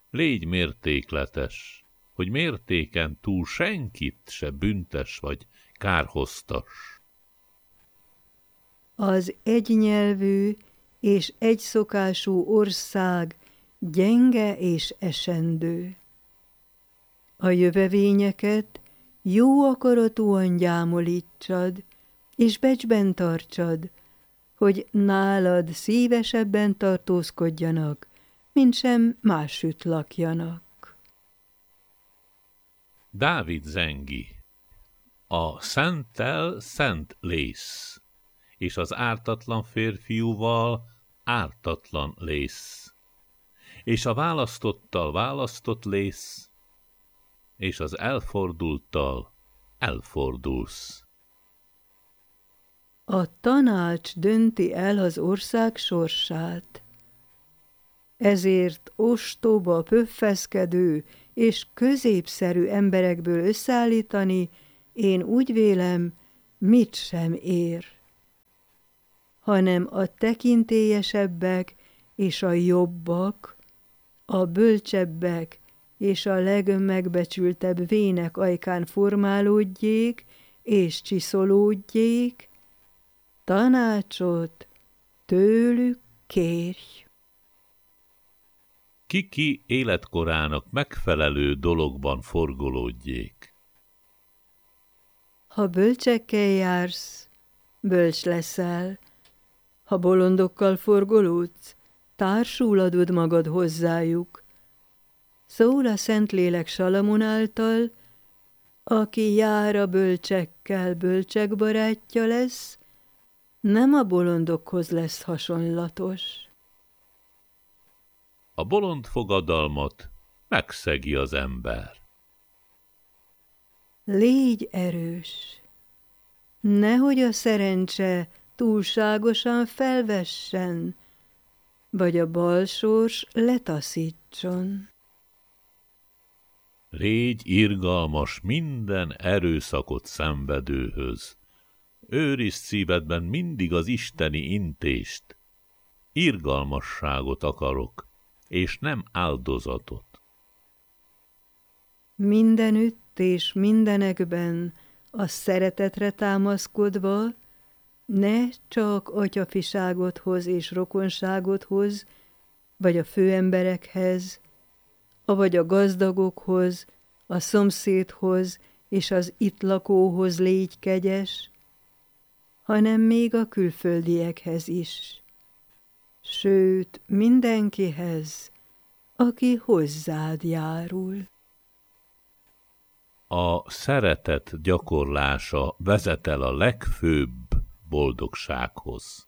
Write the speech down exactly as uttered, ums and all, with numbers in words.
Légy mértékletes, hogy mértéken túl senkit se büntes vagy kárhoztas. Az egynyelvű és egyszokású ország gyenge és esendő. A jövevényeket jó akaratúan gyámolítsad, és becsben tartsad, hogy nálad szívesebben tartózkodjanak, mint sem másütt lakjanak. Dávid zengi. A szenttel szent lész, és az ártatlan férfiúval ártatlan lész, és a választottal választott lész, és az elfordulttal elfordulsz. A tanács dönti el az ország sorsát. Ezért ostoba, pöffeszkedő és középszerű emberekből összeállítani, én úgy vélem, mit sem ér. Hanem a tekintélyesebbek és a jobbak, a bölcsebbek és a legmegbecsültebb vének ajkán formálódjék és csiszolódjék, tanácsot tőlük kérj. Ki-ki életkorának megfelelő dologban forgolódjék. Ha bölcsekkel jársz, bölcs leszel, ha bolondokkal forgolódsz, társuladod magad hozzájuk. Szól a Szentlélek Salamon által, aki jár a bölcsekkel, bölcsek barátja lesz, nem a bolondokhoz lesz hasonlatos. A bolond fogadalmat megszegi az ember. Légy erős, nehogy a szerencse túlságosan felvessen, vagy a balsors letaszítson. Légy irgalmas minden erőszakot szenvedőhöz. Őrizd szívedben mindig az isteni intést. Irgalmasságot akarok, és nem áldozatot. Mindenütt és mindenekben a szeretetre támaszkodva, ne csak atyafiságodhoz és rokonságodhoz, vagy a főemberekhez, avagy a gazdagokhoz, a szomszédhoz és az itt lakóhoz légy kegyes, hanem még a külföldiekhez is. Sőt, mindenkihez, aki hozzád járul. A szeretet gyakorlása vezet el a legfőbb boldogsághoz.